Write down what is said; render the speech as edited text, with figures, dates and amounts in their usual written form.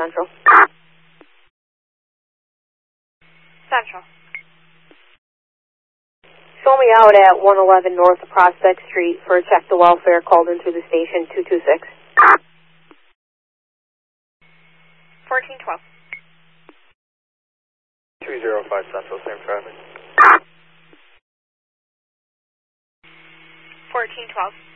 Central. Central. Show me out at 111 North Prospect Street for a check the welfare called into the station 226. 1412. 205 Central, same traffic. 1412.